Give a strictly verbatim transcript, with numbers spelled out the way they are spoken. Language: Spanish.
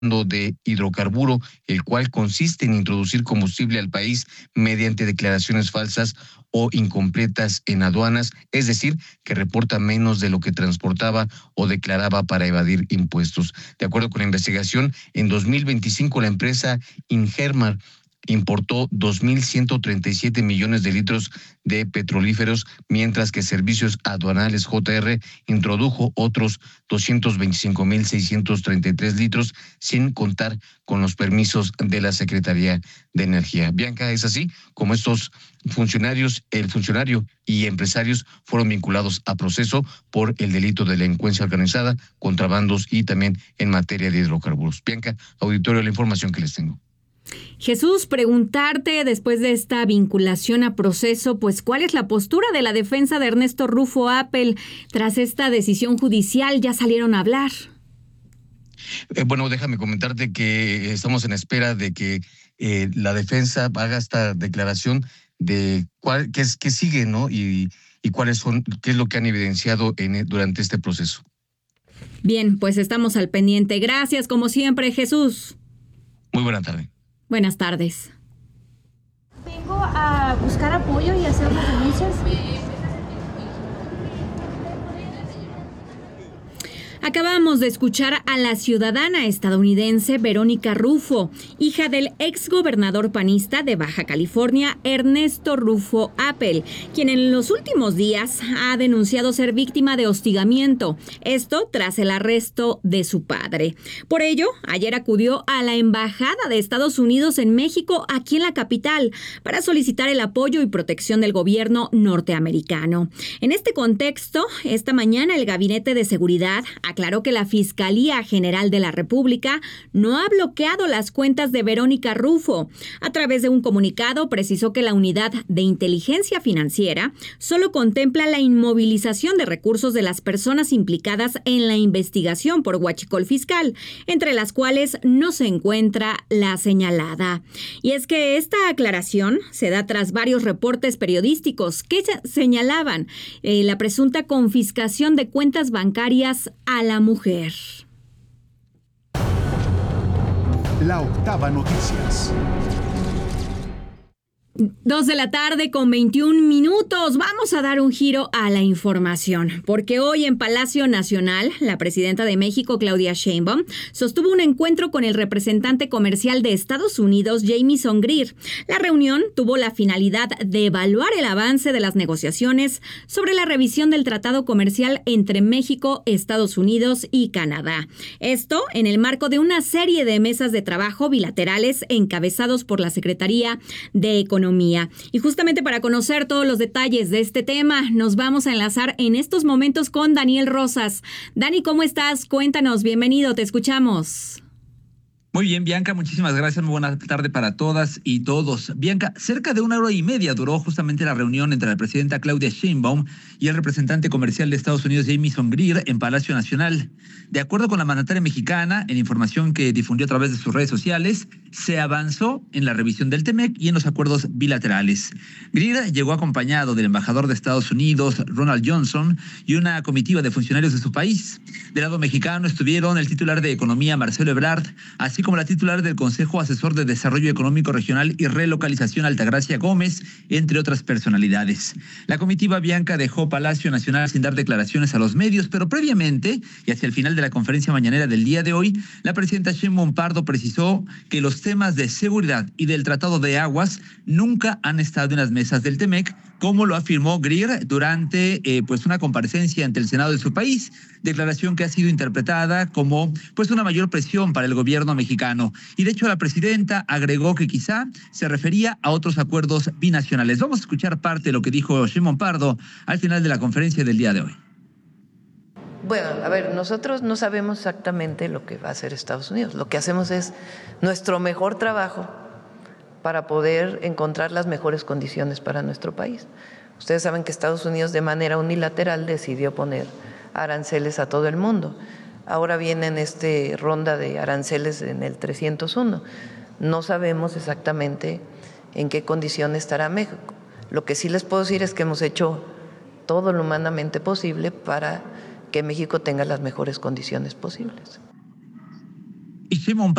de hidrocarburo, el cual consiste en introducir combustible al país mediante declaraciones falsas o incompletas en aduanas, es decir, que reporta menos de lo que transportaba o declaraba para evadir impuestos. De acuerdo con la investigación, en dos mil veinticinco la empresa Ingerman importó dos mil ciento treinta y siete millones de litros de petrolíferos, mientras que Servicios Aduanales J R introdujo otros doscientos veinticinco mil seiscientos treinta y tres litros, sin contar con los permisos de la Secretaría de Energía. Bianca, es así como estos funcionarios, el funcionario y empresarios fueron vinculados a proceso por el delito de delincuencia organizada, contrabandos y también en materia de hidrocarburos. Bianca, auditorio, la información que les tengo. Jesús, preguntarte después de esta vinculación a proceso, pues ¿cuál es la postura de la defensa de Ernesto Rufo Appel tras esta decisión judicial? ¿Ya salieron a hablar? Eh, bueno, déjame comentarte que estamos en espera de que eh, la defensa haga esta declaración de cuál, qué es, qué sigue, ¿no? Y, y cuáles son, qué es lo que han evidenciado en, durante este proceso. Bien, pues estamos al pendiente. Gracias, como siempre, Jesús. Muy buena tarde. Buenas tardes. Vengo a buscar apoyo y hacer unas denuncias. Acabamos de escuchar a la ciudadana estadounidense Verónica Rufo, hija del exgobernador panista de Baja California, Ernesto Rufo Appel, quien en los últimos días ha denunciado ser víctima de hostigamiento, esto tras el arresto de su padre. Por ello, ayer acudió a la Embajada de Estados Unidos en México, aquí en la capital, para solicitar el apoyo y protección del gobierno norteamericano. En este contexto, esta mañana el Gabinete de Seguridad aclaró que la Fiscalía General de la República no ha bloqueado las cuentas de Verónica Rufo. A través de un comunicado precisó que la Unidad de Inteligencia Financiera solo contempla la inmovilización de recursos de las personas implicadas en la investigación por huachicol fiscal, entre las cuales no se encuentra la señalada. Y es que esta aclaración se da tras varios reportes periodísticos que señalaban eh, la presunta confiscación de cuentas bancarias a la mujer. La Octava Noticias. Dos de la tarde con veintiún minutos. Vamos a dar un giro a la información, porque hoy en Palacio Nacional, la presidenta de México, Claudia Sheinbaum, sostuvo un encuentro con el representante comercial de Estados Unidos, Jamieson Greer. La reunión tuvo la finalidad de evaluar el avance de las negociaciones sobre la revisión del tratado comercial entre México, Estados Unidos y Canadá. Esto en el marco de una serie de mesas de trabajo bilaterales encabezados por la Secretaría de Economía. Y justamente para conocer todos los detalles de este tema, nos vamos a enlazar en estos momentos con Daniel Rosas. Dani, ¿cómo estás? Cuéntanos, bienvenido, te escuchamos. Muy bien, Bianca, muchísimas gracias. Muy buena tarde para todas y todos. Bianca, cerca de una hora y media duró justamente la reunión entre la presidenta Claudia Sheinbaum y el representante comercial de Estados Unidos, Jamieson Greer, en Palacio Nacional. De acuerdo con la mandataria mexicana, en información que difundió a través de sus redes sociales, se avanzó en la revisión del TEMEC y en los acuerdos bilaterales. Greer llegó acompañado del embajador de Estados Unidos, Ronald Johnson, y una comitiva de funcionarios de su país. Del lado mexicano estuvieron el titular de Economía, Marcelo Ebrard, así como la titular del Consejo Asesor de Desarrollo Económico Regional y Relocalización, Altagracia Gómez, entre otras personalidades. La comitiva, Bianca, dejó Palacio Nacional sin dar declaraciones a los medios, pero previamente, y hacia el final de la conferencia mañanera del día de hoy, la presidenta Sheinbaum Pardo precisó que los temas de seguridad y del Tratado de Aguas nunca han estado en las mesas del TEMEC, como lo afirmó Greer durante eh, pues una comparecencia ante el Senado de su país, declaración que ha sido interpretada como pues una mayor presión para el gobierno mexicano. Y de hecho la presidenta agregó que quizá se refería a otros acuerdos binacionales. Vamos a escuchar parte de lo que dijo Sheinbaum Pardo al final de la conferencia del día de hoy. Bueno, a ver, nosotros no sabemos exactamente lo que va a hacer Estados Unidos. Lo que hacemos es nuestro mejor trabajo para poder encontrar las mejores condiciones para nuestro país. Ustedes saben que Estados Unidos de manera unilateral decidió poner aranceles a todo el mundo. Ahora viene en esta ronda de aranceles en el trescientos uno. No sabemos exactamente en qué condición estará México. Lo que sí les puedo decir es que hemos hecho todo lo humanamente posible para que México tenga las mejores condiciones posibles. Y Sheinbaum